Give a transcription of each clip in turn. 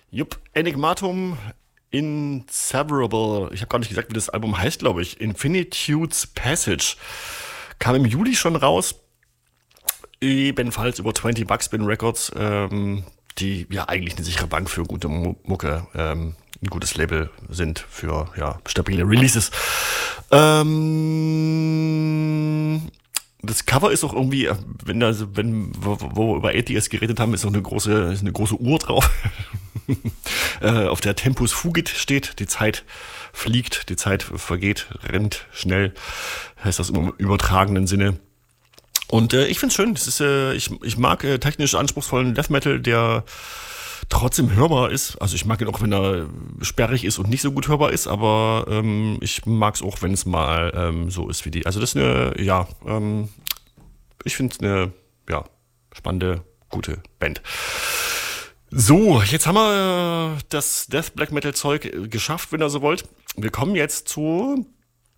Jupp, Enigmatum Inseverable. Ich habe gar nicht gesagt, wie das Album heißt, glaube ich. Infinitude's Passage. Kam im Juli schon raus. Ebenfalls über 20 Buckspin Records, die ja eigentlich eine sichere Bank für gute Mucke, ein gutes Label sind für ja, stabile Releases. Das Cover ist auch irgendwie, wo wir über ATS geredet haben, ist auch ist eine große Uhr drauf, auf der Tempus Fugit steht. Die Zeit fliegt, die Zeit vergeht, rennt schnell, heißt das im übertragenen Sinne. Und ich find's schön. Ich mag technisch anspruchsvollen Death Metal, der trotzdem hörbar ist. Also ich mag ihn auch, wenn er sperrig ist und nicht so gut hörbar ist, aber ich mag's auch, wenn es mal so ist wie die. Also das ist ich finde es eine spannende, gute Band. So, jetzt haben wir das Death Black Metal Zeug geschafft, wenn ihr so wollt. Wir kommen jetzt zu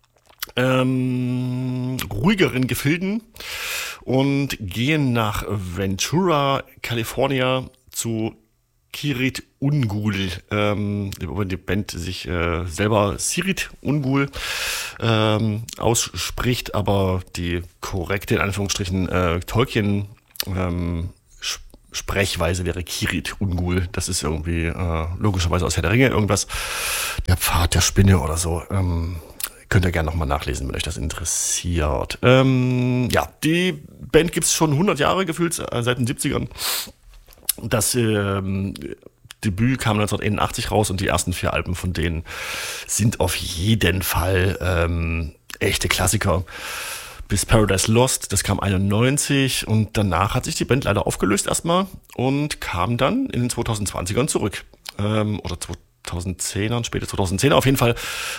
ruhigeren Gefilden und gehen nach Ventura, California zu Kirit Ungul, wo die Band sich selber Sirit Ungul ausspricht, aber die korrekte, in Anführungsstrichen, Tolkien Sprechweise wäre Kirit Ungul. Das ist irgendwie logischerweise aus Herr der Ringe irgendwas. Der Pfad der Spinne oder so. Könnt ihr gerne nochmal nachlesen, wenn euch das interessiert. Ja, die Band gibt's schon 100 Jahre gefühlt, seit den 70ern. Das Debüt kam 1981 raus und die ersten 4 Alben von denen sind auf jeden Fall echte Klassiker. Bis Paradise Lost, das kam 91 und danach hat sich die Band leider aufgelöst erstmal und kam dann in den 2020ern zurück. Oder 2010ern, später 2010er auf jeden Fall.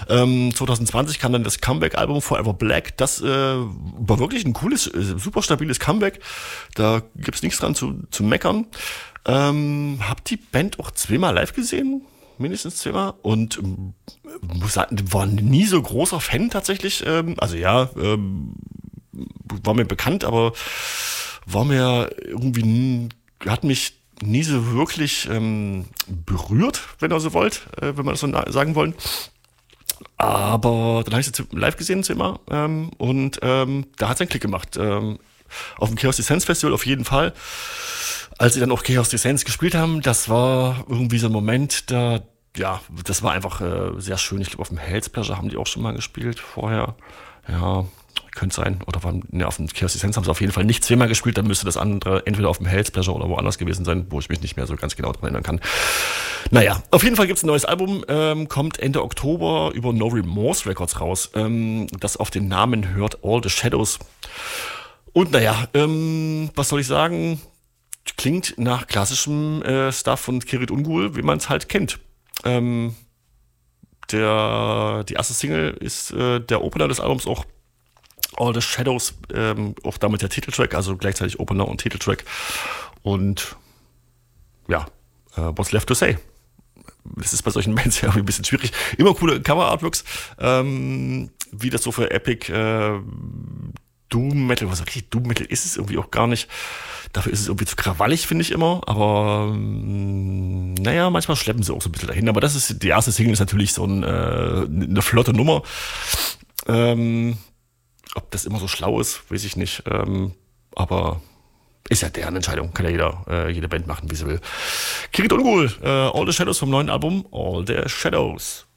2020 kam dann das Comeback-Album Forever Black. Das war wirklich ein cooles, super stabiles Comeback. Da gibt's nichts dran zu meckern. Hab die Band auch zweimal live gesehen, mindestens zweimal, und muss sagen, war nie so großer Fan tatsächlich. Also ja, war mir bekannt, aber war mir irgendwie, hat mich nie so wirklich berührt, wenn ihr so wollt, wenn wir das so sagen wollen. Aber dann habe ich sie live gesehen zweimal und da hat es einen Klick gemacht. Auf dem Chaos Descents Festival auf jeden Fall. Als sie dann auch Chaos Descents gespielt haben, das war irgendwie so ein Moment, ja, das war einfach sehr schön. Ich glaube, auf dem Hell's Pleasure haben die auch schon mal gespielt vorher. Ja, könnte sein. Oder auf dem Chaos Descents haben sie auf jeden Fall nicht zweimal gespielt. Dann müsste das andere entweder auf dem Hell's Pleasure oder woanders gewesen sein, wo ich mich nicht mehr so ganz genau dran erinnern kann. Naja, auf jeden Fall gibt's ein neues Album, kommt Ende Oktober über No Remorse Records raus, das auf den Namen hört All the Shadows. Und naja, was soll ich sagen? Klingt nach klassischem Stuff von Kirit Ungul, wie man es halt kennt. Die erste Single ist der Opener des Albums auch All the Shadows, auch damit der Titeltrack, also gleichzeitig Opener und Titeltrack. Und ja, what's left to say? Das ist bei solchen Bands ja ein bisschen schwierig. Immer coole Cover-Artworks, wie das so für Epic Doom Metal, was richtig Doom Metal ist es irgendwie auch gar nicht. Dafür ist es irgendwie zu krawallig, finde ich immer. Aber naja, manchmal schleppen sie auch so ein bisschen dahin. Aber die erste Single ist natürlich so eine flotte Nummer. Ob das immer so schlau ist, weiß ich nicht. Aber ist ja deren Entscheidung. Kann ja jede Band machen, wie sie will. Kirit Ungul, All the Shadows vom neuen Album, All the Shadows.